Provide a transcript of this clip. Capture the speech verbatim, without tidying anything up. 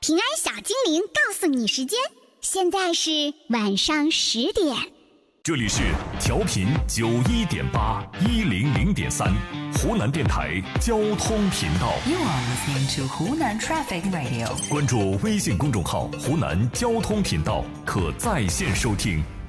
平安小精灵告诉你时间，现在是晚上十点。 这里是调频九一点八一零零点三，湖南电台交通频道。 You are listening to 湖南 Traffic Radio。 关注微信公众号“湖南交通频道”，可在线收听。